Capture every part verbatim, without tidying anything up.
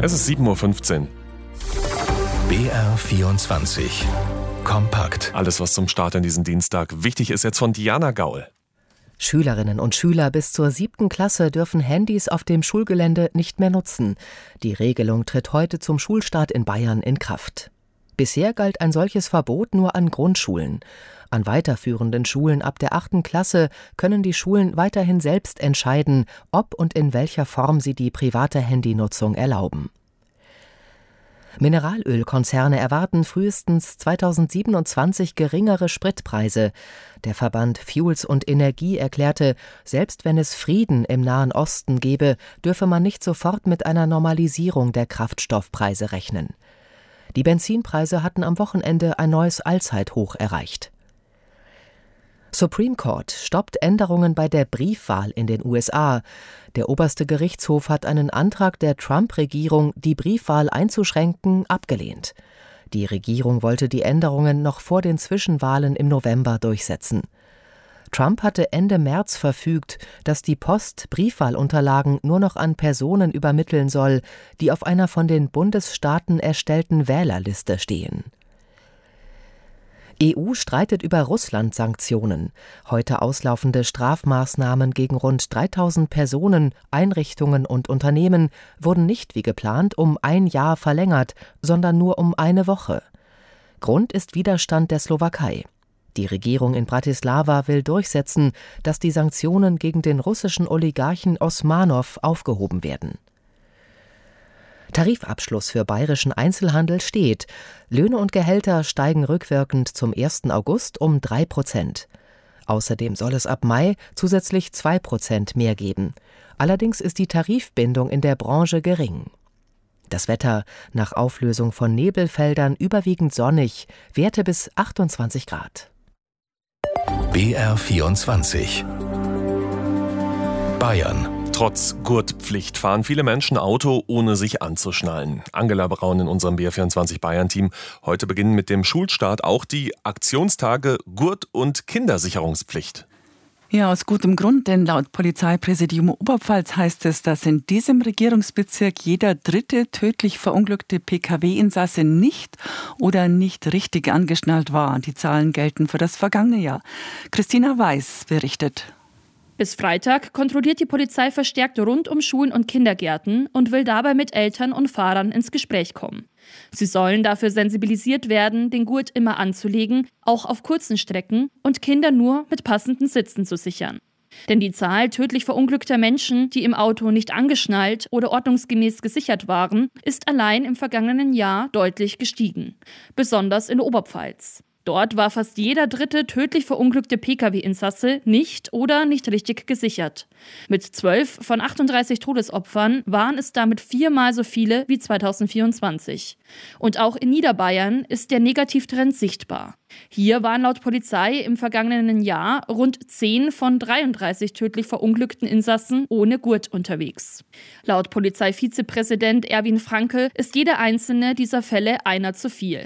Es ist sieben Uhr fünfzehn. B R vierundzwanzig. Kompakt. Alles, was zum Start in diesen Dienstag wichtig ist, jetzt von Diana Gaul. Schülerinnen und Schüler bis zur siebten Klasse dürfen Handys auf dem Schulgelände nicht mehr nutzen. Die Regelung tritt heute zum Schulstart in Bayern in Kraft. Bisher galt ein solches Verbot nur an Grundschulen. An weiterführenden Schulen ab der achten Klasse können die Schulen weiterhin selbst entscheiden, ob und in welcher Form sie die private Handynutzung erlauben. Mineralölkonzerne erwarten frühestens zweitausendsiebenundzwanzig geringere Spritpreise. Der Verband Fuels und Energie erklärte, selbst wenn es Frieden im Nahen Osten gebe, dürfe man nicht sofort mit einer Normalisierung der Kraftstoffpreise rechnen. Die Benzinpreise hatten am Wochenende ein neues Allzeithoch erreicht. Supreme Court stoppt Änderungen bei der Briefwahl in den U S A. Der oberste Gerichtshof hat einen Antrag der Trump-Regierung, die Briefwahl einzuschränken, abgelehnt. Die Regierung wollte die Änderungen noch vor den Zwischenwahlen im November durchsetzen. Trump hatte Ende März verfügt, dass die Post Briefwahlunterlagen nur noch an Personen übermitteln soll, die auf einer von den Bundesstaaten erstellten Wählerliste stehen. E U streitet über Russland-Sanktionen. Heute auslaufende Strafmaßnahmen gegen rund dreitausend Personen, Einrichtungen und Unternehmen wurden nicht wie geplant um ein Jahr verlängert, sondern nur um eine Woche. Grund ist Widerstand der Slowakei. Die Regierung in Bratislava will durchsetzen, dass die Sanktionen gegen den russischen Oligarchen Osmanow aufgehoben werden. Tarifabschluss für bayerischen Einzelhandel steht. Löhne und Gehälter steigen rückwirkend zum ersten August um drei Prozent. Außerdem soll es ab Mai zusätzlich zwei Prozent mehr geben. Allerdings ist die Tarifbindung in der Branche gering. Das Wetter: nach Auflösung von Nebelfeldern überwiegend sonnig, Werte bis achtundzwanzig Grad. B R vierundzwanzig. Bayern. Trotz Gurtpflicht fahren viele Menschen Auto, ohne sich anzuschnallen. Angela Braun in unserem B R vierundzwanzig Bayern-Team. Heute beginnen mit dem Schulstart auch die Aktionstage Gurt- und Kindersicherungspflicht. Ja, aus gutem Grund, denn laut Polizeipräsidium Oberpfalz heißt es, dass in diesem Regierungsbezirk jeder dritte tödlich verunglückte P K W-Insasse nicht oder nicht richtig angeschnallt war. Die Zahlen gelten für das vergangene Jahr. Christina Weiß berichtet. Bis Freitag kontrolliert die Polizei verstärkt rund um Schulen und Kindergärten und will dabei mit Eltern und Fahrern ins Gespräch kommen. Sie sollen dafür sensibilisiert werden, den Gurt immer anzulegen, auch auf kurzen Strecken, und Kinder nur mit passenden Sitzen zu sichern. Denn die Zahl tödlich verunglückter Menschen, die im Auto nicht angeschnallt oder ordnungsgemäß gesichert waren, ist allein im vergangenen Jahr deutlich gestiegen. Besonders in der Oberpfalz. Dort war fast jeder dritte tödlich verunglückte P K W-Insasse nicht oder nicht richtig gesichert. Mit zwölf von achtunddreißig Todesopfern waren es damit viermal so viele wie zweitausendvierundzwanzig. Und auch in Niederbayern ist der Negativtrend sichtbar. Hier waren laut Polizei im vergangenen Jahr rund zehn von dreiunddreißig tödlich verunglückten Insassen ohne Gurt unterwegs. Laut Polizeivizepräsident Erwin Franke ist jeder einzelne dieser Fälle einer zu viel.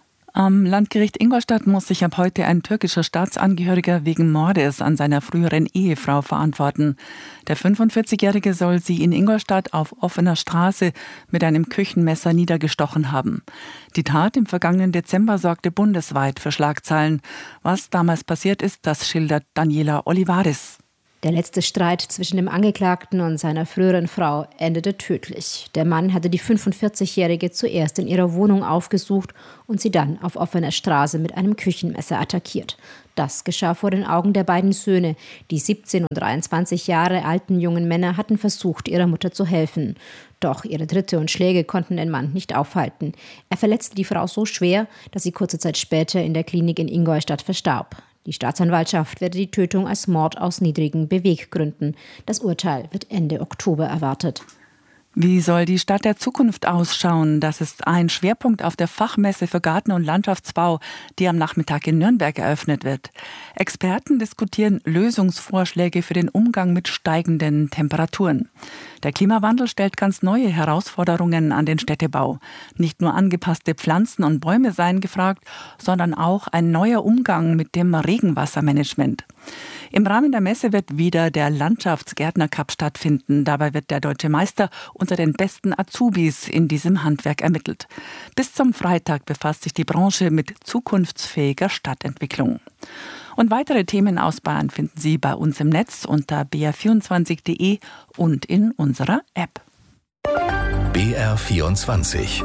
Am Landgericht Ingolstadt muss sich ab heute ein türkischer Staatsangehöriger wegen Mordes an seiner früheren Ehefrau verantworten. Der fünfundvierzigjährige soll sie in Ingolstadt auf offener Straße mit einem Küchenmesser niedergestochen haben. Die Tat im vergangenen Dezember sorgte bundesweit für Schlagzeilen. Was damals passiert ist, das schildert Daniela Olivares. Der letzte Streit zwischen dem Angeklagten und seiner früheren Frau endete tödlich. Der Mann hatte die fünfundvierzigjährige zuerst in ihrer Wohnung aufgesucht und sie dann auf offener Straße mit einem Küchenmesser attackiert. Das geschah vor den Augen der beiden Söhne. Die siebzehn und dreiundzwanzig Jahre alten jungen Männer hatten versucht, ihrer Mutter zu helfen. Doch ihre Tritte und Schläge konnten den Mann nicht aufhalten. Er verletzte die Frau so schwer, dass sie kurze Zeit später in der Klinik in Ingolstadt verstarb. Die Staatsanwaltschaft werde die Tötung als Mord aus niedrigen Beweggründen. Das Urteil wird Ende Oktober erwartet. Wie soll die Stadt der Zukunft ausschauen? Das ist ein Schwerpunkt auf der Fachmesse für Garten- und Landschaftsbau, die am Nachmittag in Nürnberg eröffnet wird. Experten diskutieren Lösungsvorschläge für den Umgang mit steigenden Temperaturen. Der Klimawandel stellt ganz neue Herausforderungen an den Städtebau. Nicht nur angepasste Pflanzen und Bäume seien gefragt, sondern auch ein neuer Umgang mit dem Regenwassermanagement. Im Rahmen der Messe wird wieder der Landschaftsgärtner-Cup stattfinden. Dabei wird der deutsche Meister und unter den besten Azubis in diesem Handwerk ermittelt. Bis zum Freitag befasst sich die Branche mit zukunftsfähiger Stadtentwicklung. Und weitere Themen aus Bayern finden Sie bei uns im Netz unter b r vierundzwanzig punkt de und in unserer App. B R vierundzwanzig.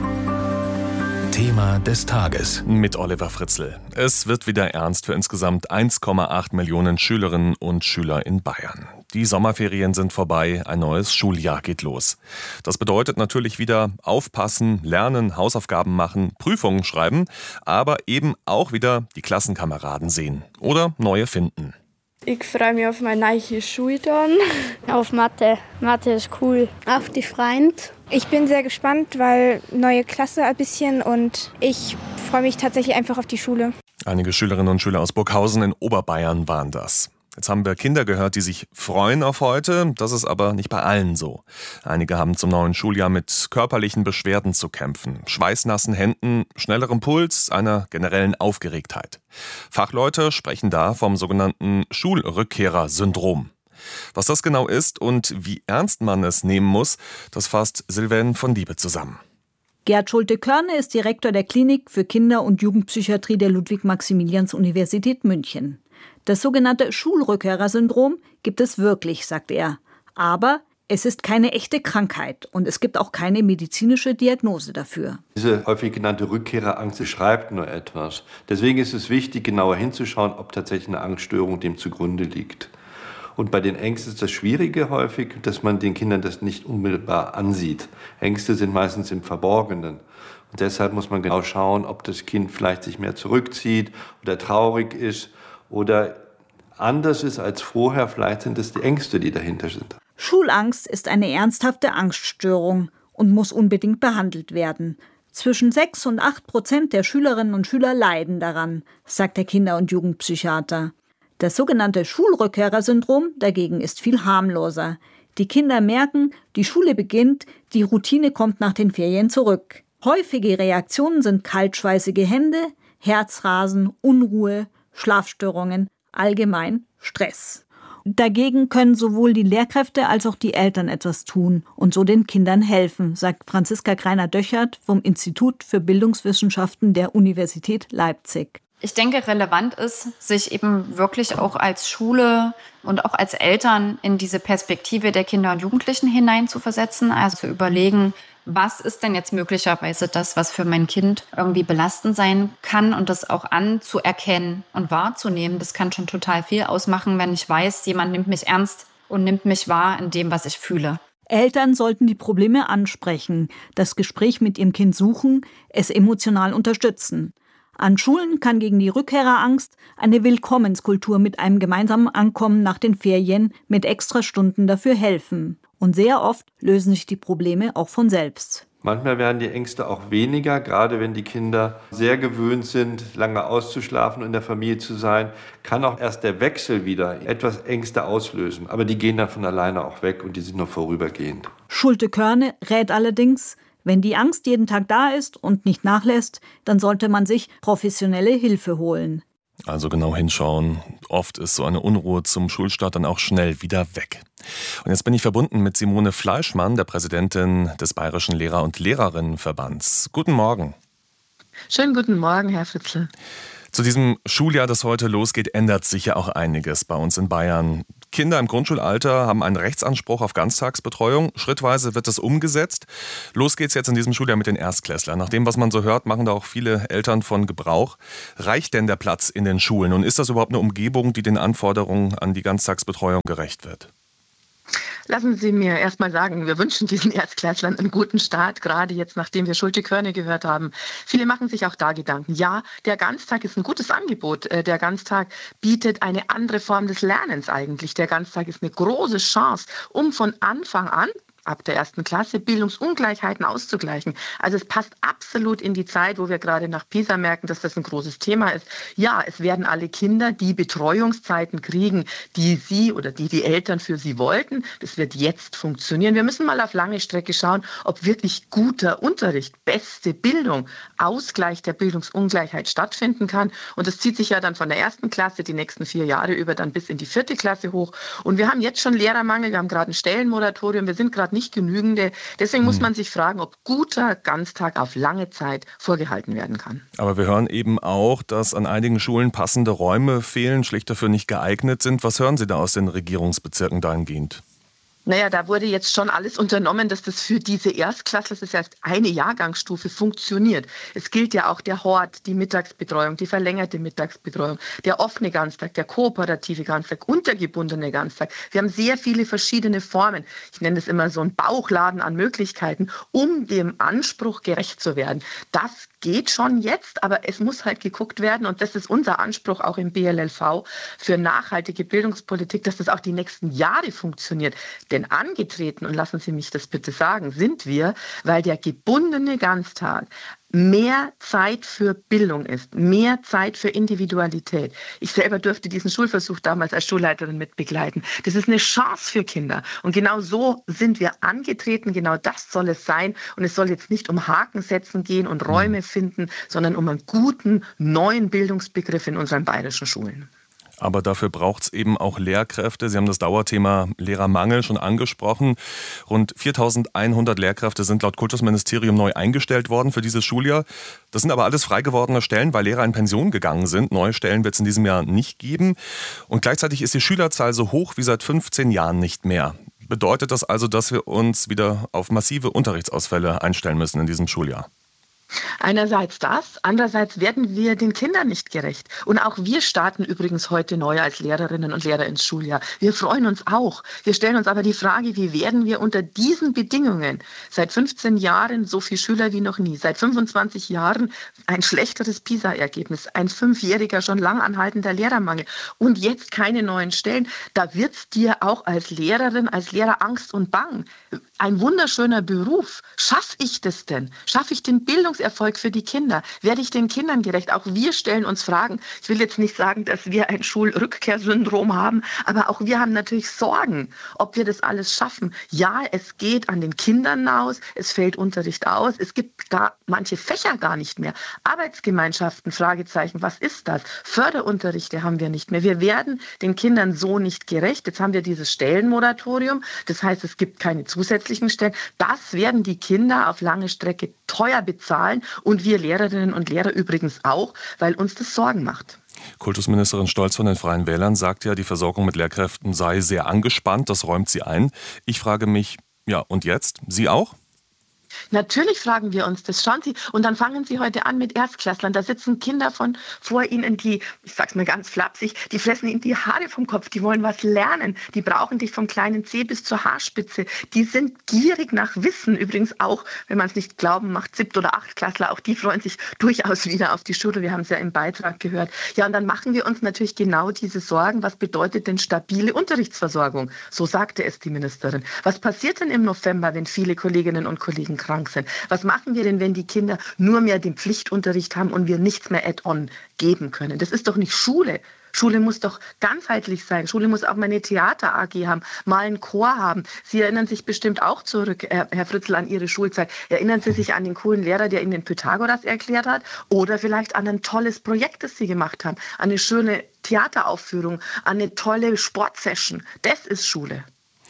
Thema des Tages. Mit Oliver Fritzl. Es wird wieder ernst für insgesamt eins Komma acht Millionen Schülerinnen und Schüler in Bayern. Die Sommerferien sind vorbei, ein neues Schuljahr geht los. Das bedeutet natürlich wieder aufpassen, lernen, Hausaufgaben machen, Prüfungen schreiben, aber eben auch wieder die Klassenkameraden sehen oder neue finden. Ich freue mich auf meine neue Schule dann. Auf Mathe. Mathe ist cool. Auf die Freund. Ich bin sehr gespannt, weil neue Klasse ein bisschen und ich freue mich tatsächlich einfach auf die Schule. Einige Schülerinnen und Schüler aus Burghausen in Oberbayern waren das. Jetzt haben wir Kinder gehört, die sich freuen auf heute. Das ist aber nicht bei allen so. Einige haben zum neuen Schuljahr mit körperlichen Beschwerden zu kämpfen. Schweißnassen Händen, schnellerem Puls, einer generellen Aufgeregtheit. Fachleute sprechen da vom sogenannten Schulrückkehrer-Syndrom. Was das genau ist und wie ernst man es nehmen muss, das fasst Sylvain von Diebe zusammen. Gerd Schulte-Körne ist Direktor der Klinik für Kinder- und Jugendpsychiatrie der Ludwig-Maximilians-Universität München. Das sogenannte Schulrückkehrer-Syndrom gibt es wirklich, sagt er. Aber es ist keine echte Krankheit und es gibt auch keine medizinische Diagnose dafür. Diese häufig genannte Rückkehrerangst beschreibt nur etwas. Deswegen ist es wichtig, genauer hinzuschauen, ob tatsächlich eine Angststörung dem zugrunde liegt. Und bei den Ängsten ist das Schwierige häufig, dass man den Kindern das nicht unmittelbar ansieht. Ängste sind meistens im Verborgenen. Und deshalb muss man genau schauen, ob das Kind vielleicht sich mehr zurückzieht oder traurig ist oder anders ist als vorher. Vielleicht sind es die Ängste, die dahinter sind. Schulangst ist eine ernsthafte Angststörung und muss unbedingt behandelt werden. Zwischen sechs und acht Prozent der Schülerinnen und Schüler leiden daran, sagt der Kinder- und Jugendpsychiater. Das sogenannte Schulrückkehrer-Syndrom dagegen ist viel harmloser. Die Kinder merken, die Schule beginnt, die Routine kommt nach den Ferien zurück. Häufige Reaktionen sind kaltschweißige Hände, Herzrasen, Unruhe, Schlafstörungen, allgemein Stress. Dagegen können sowohl die Lehrkräfte als auch die Eltern etwas tun und so den Kindern helfen, sagt Franziska Greiner-Döchert vom Institut für Bildungswissenschaften der Universität Leipzig. Ich denke, relevant ist, sich eben wirklich auch als Schule und auch als Eltern in diese Perspektive der Kinder und Jugendlichen hineinzuversetzen, also zu überlegen, was ist denn jetzt möglicherweise das, was für mein Kind irgendwie belastend sein kann und das auch anzuerkennen und wahrzunehmen. Das kann schon total viel ausmachen, wenn ich weiß, jemand nimmt mich ernst und nimmt mich wahr in dem, was ich fühle. Eltern sollten die Probleme ansprechen, das Gespräch mit ihrem Kind suchen, es emotional unterstützen. An Schulen kann gegen die Rückkehrerangst eine Willkommenskultur mit einem gemeinsamen Ankommen nach den Ferien mit Extrastunden dafür helfen. Und sehr oft lösen sich die Probleme auch von selbst. Manchmal werden die Ängste auch weniger, gerade wenn die Kinder sehr gewöhnt sind, lange auszuschlafen und in der Familie zu sein, kann auch erst der Wechsel wieder etwas Ängste auslösen. Aber die gehen dann von alleine auch weg und die sind nur vorübergehend. Schulte-Körne rät allerdings, wenn die Angst jeden Tag da ist und nicht nachlässt, dann sollte man sich professionelle Hilfe holen. Also genau hinschauen. Oft ist so eine Unruhe zum Schulstart dann auch schnell wieder weg. Und jetzt bin ich verbunden mit Simone Fleischmann, der Präsidentin des Bayerischen Lehrer- und Lehrerinnenverbands. Guten Morgen. Schönen guten Morgen, Herr Fritzl. Zu diesem Schuljahr, das heute losgeht, ändert sich ja auch einiges bei uns in Bayern. Kinder im Grundschulalter haben einen Rechtsanspruch auf Ganztagsbetreuung. Schrittweise wird es umgesetzt. Los geht's jetzt in diesem Schuljahr mit den Erstklässlern. Nach dem, was man so hört, machen da auch viele Eltern von Gebrauch. Reicht denn der Platz in den Schulen? Und ist das überhaupt eine Umgebung, die den Anforderungen an die Ganztagsbetreuung gerecht wird? Lassen Sie mir erst mal sagen, wir wünschen diesen Erstklässlern einen guten Start, gerade jetzt, nachdem wir Schulte-Körne gehört haben. Viele machen sich auch da Gedanken. Ja, der Ganztag ist ein gutes Angebot. Der Ganztag bietet eine andere Form des Lernens eigentlich. Der Ganztag ist eine große Chance, um von Anfang an, ab der ersten Klasse, Bildungsungleichheiten auszugleichen. Also es passt absolut in die Zeit, wo wir gerade nach PISA merken, dass das ein großes Thema ist. Ja, es werden alle Kinder die Betreuungszeiten kriegen, die sie oder die die Eltern für sie wollten. Das wird jetzt funktionieren. Wir müssen mal auf lange Strecke schauen, ob wirklich guter Unterricht, beste Bildung, Ausgleich der Bildungsungleichheit stattfinden kann. Und das zieht sich ja dann von der ersten Klasse die nächsten vier Jahre über dann bis in die vierte Klasse hoch. Und wir haben jetzt schon Lehrermangel, wir haben gerade ein Stellenmoratorium, wir sind gerade Ganztag nicht genügende. Deswegen hm. muss man sich fragen, ob guter Ganztag auf lange Zeit vorgehalten werden kann. Aber wir hören eben auch, dass an einigen Schulen passende Räume fehlen, schlicht dafür nicht geeignet sind. Was hören Sie da aus den Regierungsbezirken dahingehend? Naja, da wurde jetzt schon alles unternommen, dass das für diese Erstklässler, das ist erst eine Jahrgangsstufe, funktioniert. Es gilt ja auch der Hort, die Mittagsbetreuung, die verlängerte Mittagsbetreuung, der offene Ganztag, der kooperative Ganztag und der gebundene Ganztag. Wir haben sehr viele verschiedene Formen. Ich nenne das immer so einen Bauchladen an Möglichkeiten, um dem Anspruch gerecht zu werden. Das geht schon jetzt, aber es muss halt geguckt werden und das ist unser Anspruch auch im B L L V für nachhaltige Bildungspolitik, dass das auch die nächsten Jahre funktioniert. Denn angetreten, und lassen Sie mich das bitte sagen, sind wir, weil der gebundene Ganztag mehr Zeit für Bildung ist, mehr Zeit für Individualität. Ich selber durfte diesen Schulversuch damals als Schulleiterin mit begleiten. Das ist eine Chance für Kinder. Und genau so sind wir angetreten, genau das soll es sein. Und es soll jetzt nicht um Hakensetzen gehen und Räume finden, sondern um einen guten, neuen Bildungsbegriff in unseren bayerischen Schulen. Aber dafür braucht es eben auch Lehrkräfte. Sie haben das Dauerthema Lehrermangel schon angesprochen. Rund viertausendeinhundert Lehrkräfte sind laut Kultusministerium neu eingestellt worden für dieses Schuljahr. Das sind aber alles frei gewordene Stellen, weil Lehrer in Pension gegangen sind. Neue Stellen wird es in diesem Jahr nicht geben. Und gleichzeitig ist die Schülerzahl so hoch wie seit fünfzehn Jahren nicht mehr. Bedeutet das also, dass wir uns wieder auf massive Unterrichtsausfälle einstellen müssen in diesem Schuljahr? Einerseits das, andererseits werden wir den Kindern nicht gerecht. Und auch wir starten übrigens heute neu als Lehrerinnen und Lehrer ins Schuljahr. Wir freuen uns auch. Wir stellen uns aber die Frage, wie werden wir unter diesen Bedingungen seit fünfzehn Jahren so viele Schüler wie noch nie, seit fünfundzwanzig Jahren ein schlechteres PISA-Ergebnis, ein fünfjähriger, schon lang anhaltender Lehrermangel und jetzt keine neuen Stellen. Da wird es dir auch als Lehrerin, als Lehrer Angst und Bang. Ein wunderschöner Beruf. Schaffe ich das denn? Schaffe ich den Bildungserfolg für die Kinder? Werde ich den Kindern gerecht? Auch wir stellen uns Fragen. Ich will jetzt nicht sagen, dass wir ein Schulrückkehrsyndrom haben, aber auch wir haben natürlich Sorgen, ob wir das alles schaffen. Ja, es geht an den Kindern aus, es fällt Unterricht aus, es gibt gar manche Fächer gar nicht mehr. Arbeitsgemeinschaften, Fragezeichen, was ist das? Förderunterrichte haben wir nicht mehr. Wir werden den Kindern so nicht gerecht. Jetzt haben wir dieses Stellenmoratorium. Das heißt, es gibt keine zusätzlichen Stellen. Das werden die Kinder auf lange Strecke teuer bezahlen und wir Lehrerinnen und Lehrer übrigens auch, weil uns das Sorgen macht. Kultusministerin Stolz von den Freien Wählern sagt ja, die Versorgung mit Lehrkräften sei sehr angespannt. Das räumt sie ein. Ich frage mich, ja, und jetzt? Sie auch? Natürlich fragen wir uns das. Schauen Sie, und dann fangen Sie heute an mit Erstklässlern. Da sitzen Kinder von vor Ihnen, die, ich sag's mal ganz flapsig, die fressen Ihnen die Haare vom Kopf, die wollen was lernen. Die brauchen dich vom kleinen Zeh bis zur Haarspitze. Die sind gierig nach Wissen. Übrigens auch, wenn man es nicht glauben macht, Siebt- oder Achtklässler, auch die freuen sich durchaus wieder auf die Schule. Wir haben es ja im Beitrag gehört. Ja, und dann machen wir uns natürlich genau diese Sorgen. Was bedeutet denn stabile Unterrichtsversorgung? So sagte es die Ministerin. Was passiert denn im November, wenn viele Kolleginnen und Kollegen krank sind? Was machen wir denn, wenn die Kinder nur mehr den Pflichtunterricht haben und wir nichts mehr add-on geben können? Das ist doch nicht Schule. Schule muss doch ganzheitlich sein. Schule muss auch mal eine Theater-A G haben, mal einen Chor haben. Sie erinnern sich bestimmt auch zurück, Herr Fritzl, an Ihre Schulzeit. Erinnern Sie sich an den coolen Lehrer, der Ihnen den Pythagoras erklärt hat? Oder vielleicht an ein tolles Projekt, das Sie gemacht haben? An eine schöne Theateraufführung, an eine tolle Sportsession. Das ist Schule.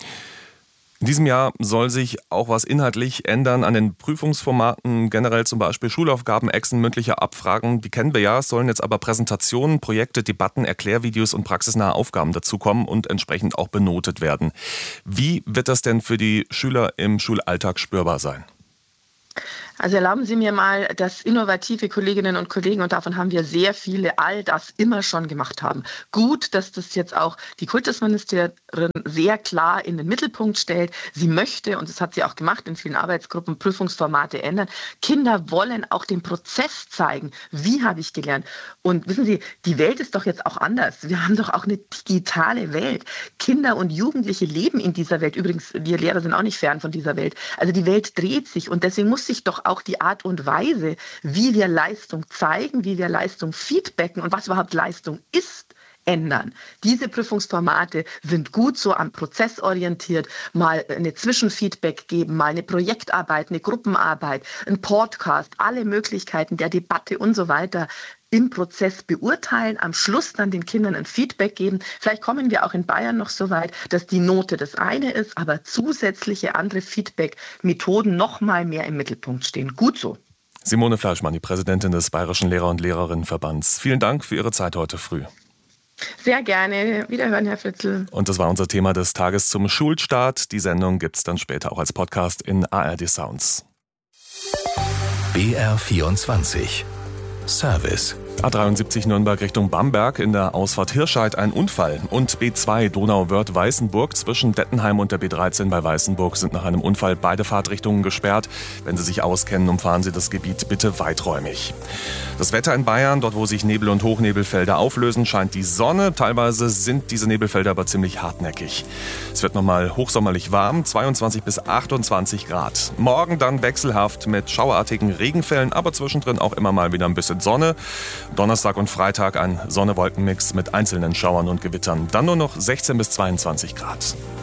In diesem Jahr soll sich auch was inhaltlich ändern an den Prüfungsformaten, generell zum Beispiel Schulaufgaben, Exen, mündliche Abfragen. Die kennen wir ja, es sollen jetzt aber Präsentationen, Projekte, Debatten, Erklärvideos und praxisnahe Aufgaben dazukommen und entsprechend auch benotet werden. Wie wird das denn für die Schüler im Schulalltag spürbar sein? Also erlauben Sie mir mal, dass innovative Kolleginnen und Kollegen, und davon haben wir sehr viele, all das immer schon gemacht haben. Gut, dass das jetzt auch die Kultusministerin sehr klar in den Mittelpunkt stellt. Sie möchte, und das hat sie auch gemacht in vielen Arbeitsgruppen, Prüfungsformate ändern. Kinder wollen auch den Prozess zeigen. Wie habe ich gelernt? Und wissen Sie, die Welt ist doch jetzt auch anders. Wir haben doch auch eine digitale Welt. Kinder und Jugendliche leben in dieser Welt. Übrigens, wir Lehrer sind auch nicht fern von dieser Welt. Also die Welt dreht sich und deswegen muss sich doch auch die Art und Weise, wie wir Leistung zeigen, wie wir Leistung feedbacken und was überhaupt Leistung ist, ändern. Diese Prüfungsformate sind gut so am Prozess orientiert, mal eine Zwischenfeedback geben, mal eine Projektarbeit, eine Gruppenarbeit, ein Podcast, alle Möglichkeiten der Debatte und so weiter. im Prozess beurteilen, am Schluss dann den Kindern ein Feedback geben. Vielleicht kommen wir auch in Bayern noch so weit, dass die Note das eine ist, aber zusätzliche andere Feedback-Methoden noch mal mehr im Mittelpunkt stehen. Gut so. Simone Fleischmann, die Präsidentin des Bayerischen Lehrer- und Lehrerinnenverbands. Vielen Dank für Ihre Zeit heute früh. Sehr gerne. Wiederhören, Herr Fritzl. Und das war unser Thema des Tages zum Schulstart. Die Sendung gibt es dann später auch als Podcast in A R D Sounds. B R vierundzwanzig Service. A dreiundsiebzig Nürnberg Richtung Bamberg, in der Ausfahrt Hirscheid ein Unfall. Und B zwei Donauwörth-Weißenburg zwischen Dettenheim und der B dreizehn bei Weißenburg sind nach einem Unfall beide Fahrtrichtungen gesperrt. Wenn Sie sich auskennen, umfahren Sie das Gebiet bitte weiträumig. Das Wetter in Bayern, dort wo sich Nebel- und Hochnebelfelder auflösen, scheint die Sonne. Teilweise sind diese Nebelfelder aber ziemlich hartnäckig. Es wird nochmal hochsommerlich warm, zweiundzwanzig bis achtundzwanzig Grad. Morgen dann wechselhaft mit schauerartigen Regenfällen, aber zwischendrin auch immer mal wieder ein bisschen Sonne. Donnerstag und Freitag ein Sonne-Wolken-Mix mit einzelnen Schauern und Gewittern. Dann nur noch sechzehn bis zweiundzwanzig Grad.